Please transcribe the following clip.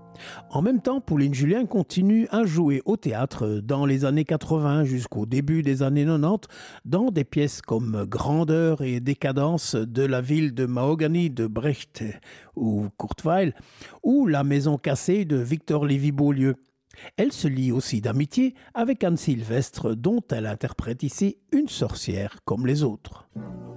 En même temps, Pauline Julien continue à jouer au théâtre dans les années 80 jusqu'au début des années 90 dans des pièces comme Grandeur et Décadence de la ville de Mahogany de Brecht ou Kurt Weill ou La maison cassée de Victor Lévy-Beaulieu. Elle se lie aussi d'amitié avec Anne Sylvestre dont elle interprète ici une sorcière comme les autres.